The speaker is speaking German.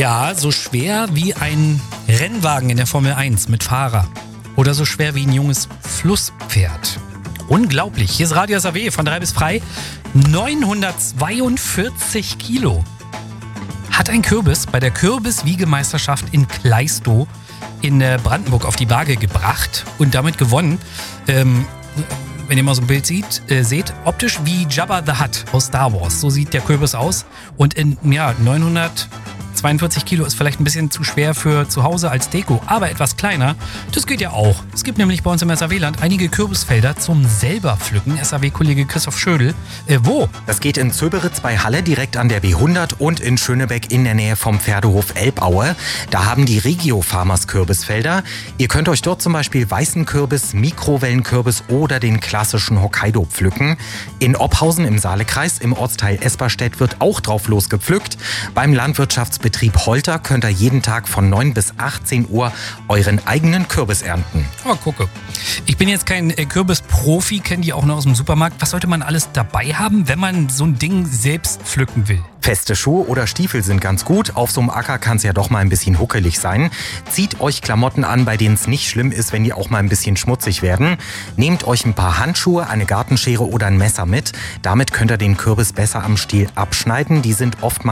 Ja, so schwer wie ein Rennwagen in der Formel 1 mit Fahrer. Oder so schwer wie ein junges Flusspferd. Unglaublich. Hier ist Radio SAW von 3 bis frei. 942 Kilo hat ein Kürbis bei der Kürbiswiegemeisterschaft in Klaistow in Brandenburg auf die Waage gebracht und damit gewonnen. Wenn ihr mal so ein Bild seht, optisch wie Jabba the Hutt aus Star Wars. So sieht der Kürbis aus. Und 942 Kilo ist vielleicht ein bisschen zu schwer für zu Hause als Deko, aber etwas kleiner, das geht ja auch. Es gibt nämlich bei uns im SAW-Land einige Kürbisfelder zum selber pflücken. SAW-Kollege Christoph Schödel. Wo? Das geht in Zöberitz bei Halle direkt an der B100 und in Schönebeck in der Nähe vom Pferdehof Elbaue. Da haben die Regio Farmers Kürbisfelder. Ihr könnt euch dort zum Beispiel weißen Kürbis, Mikrowellenkürbis oder den klassischen Hokkaido pflücken. In Ophausen im Saalekreis im Ortsteil Esperstedt wird auch drauf losgepflückt. Beim Landwirtschaftsbetrieb Holter könnt ihr jeden Tag von 9 bis 18 Uhr euren eigenen Kürbis ernten. Oh, gucke. Ich bin jetzt kein Kürbisprofi, kenne die auch nur aus dem Supermarkt. Was sollte man alles dabei haben, wenn man so ein Ding selbst pflücken will? Feste Schuhe oder Stiefel sind ganz gut. Auf so einem Acker kann es ja doch mal ein bisschen huckelig sein. Zieht euch Klamotten an, bei denen es nicht schlimm ist, wenn die auch mal ein bisschen schmutzig werden. Nehmt euch ein paar Handschuhe, eine Gartenschere oder ein Messer mit. Damit könnt ihr den Kürbis besser am Stiel abschneiden. Die sind oftmals